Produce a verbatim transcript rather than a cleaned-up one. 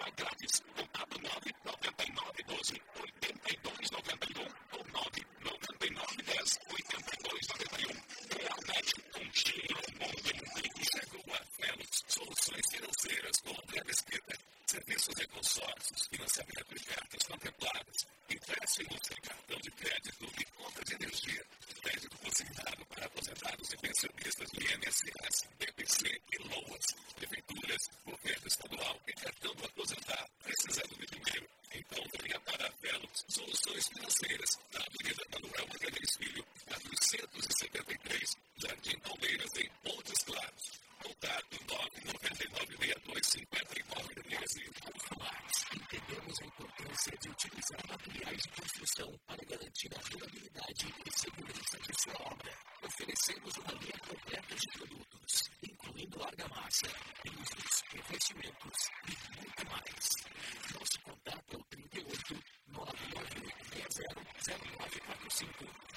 mensal grátis. Contato nove nove nove um dois oito dois nove um ou nove nove nove dez oito dois nove um. Realmente um giro no mundo em chegou a Félix Soluções Financeiras com André Mesquita. Serviços de consórcios, financiamento de cartas contempladas, empréstimo sem cartão de crédito e conta de energia. Crédito consignado para aposentados e pensionistas do I N S S, B P C e LOAS, prefeituras, governo estadual e cartão do aposentado, precisando de dinheiro. Então venha para a Velos Soluções Financeiras, na Avenida Manuel Magalhães Filho, quatrocentos e setenta e três, Jardim Palmeiras, em Montes Claros. Contato nove nove nove seis dois cinco nove treze. Mais, entendemos a importância de utilizar materiais de construção para garantir a durabilidade e segurança de sua obra. Oferecemos uma linha completa de produtos, incluindo argamassa, pisos, revestimentos e muito mais. Nosso contato é o trinta e oito, nove nove oito zero zero nove quatro cinco